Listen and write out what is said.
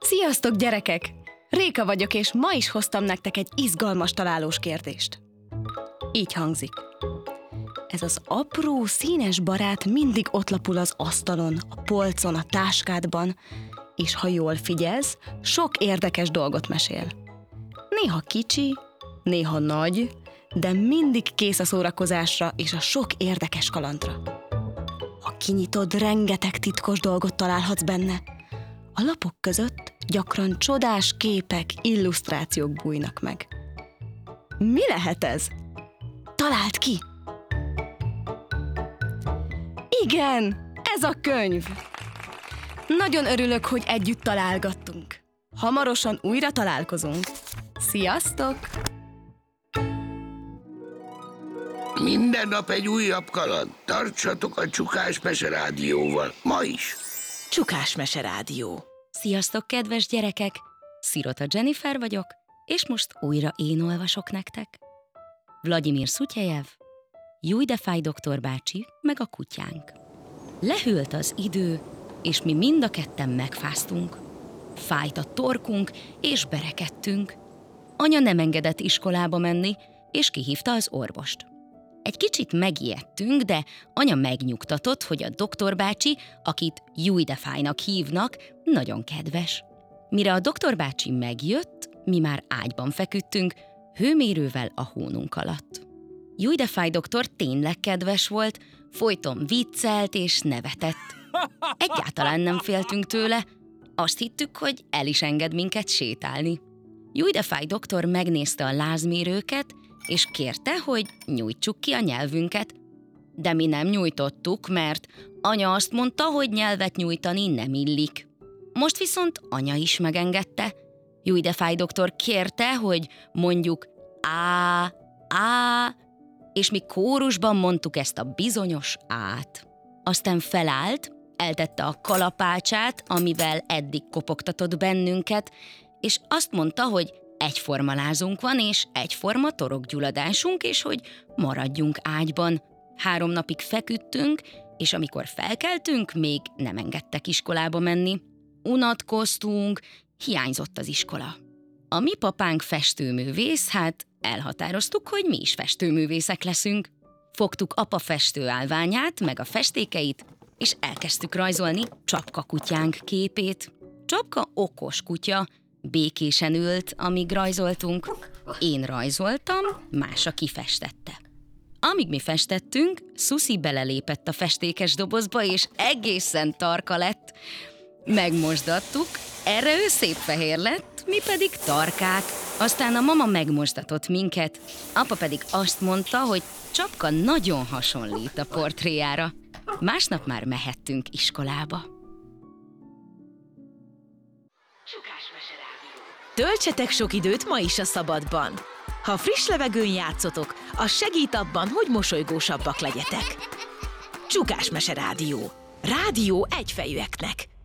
Sziasztok, gyerekek! Réka vagyok, és ma is hoztam nektek egy izgalmas találós kérdést. Így hangzik. Ez az apró, színes barát mindig ott lapul az asztalon, a polcon, a táskádban, és ha jól figyelsz, sok érdekes dolgot mesél. Néha kicsi, néha nagy, de mindig kész a szórakozásra és a sok érdekes kalandra. Ha kinyitod, rengeteg titkos dolgot találhatsz benne. A lapok között gyakran csodás képek, illusztrációk bújnak meg. Mi lehet ez? Találd ki! Igen, ez a könyv! Nagyon örülök, hogy együtt találgattunk. Hamarosan újra találkozunk. Sziasztok! Minden nap egy újabb kaland. Tartsatok a Csukás Mese Rádióval. Ma is. Csukás Mese Rádió. Sziasztok, kedves gyerekek! Szirota Jennifer vagyok, és most újra én olvasok nektek. Vladimir Szutyejev, Júj de fáj doktor bácsi, meg a kutyánk. Lehűlt az idő, és mi mind a ketten megfáztunk. Fájt a torkunk, és berekedtünk. Anya nem engedett iskolába menni, és kihívta az orvost. Egy kicsit megijedtünk, de anya megnyugtatott, hogy a doktor bácsi, akit Júj de fájnak hívnak, nagyon kedves. Mire a doktor bácsi megjött, mi már ágyban feküdtünk, hőmérővel a hónunk alatt. Júj de fáj doktor tényleg kedves volt, folyton viccelt és nevetett. Egyáltalán nem féltünk tőle, azt hittük, hogy el is enged minket sétálni. Júj de fáj doktor megnézte a lázmérőket, és kérte, hogy nyújtsuk ki a nyelvünket. De mi nem nyújtottuk, mert anya azt mondta, hogy nyelvet nyújtani nem illik. Most viszont anya is megengedte. Júj de fáj doktor kérte, hogy mondjuk á, és mi kórusban mondtuk ezt a bizonyos át. Aztán felállt, eltette a kalapácsát, amivel eddig kopogtatott bennünket, és azt mondta, hogy egyforma lázunk van, és egyforma torokgyulladásunk, és hogy maradjunk ágyban. 3 napig feküdtünk, és amikor felkeltünk, még nem engedtek iskolába menni. Unatkoztunk, hiányzott az iskola. A mi papánk festőművész, hát elhatároztuk, hogy mi is festőművészek leszünk. Fogtuk apa festőállványát, meg a festékeit, és elkezdtük rajzolni Csapka kutyánk képét. Csapka okos kutya, békésen ült, amíg rajzoltunk. Én rajzoltam, Mása kifestette. Amíg mi festettünk, Szuszi belelépett a festékes dobozba, és egészen tarka lett. Megmosdattuk, erre ő szép fehér lett, mi pedig tarkák. Aztán a mama megmosdatott minket, apa pedig azt mondta, hogy Csapka nagyon hasonlít a portréjára. Másnap már mehettünk iskolába. Töltsetek sok időt ma is a szabadban. Ha friss levegőn játszotok, az segít abban, hogy mosolygósabbak legyetek. Csukás Mese Rádió. Rádió egyfejűeknek.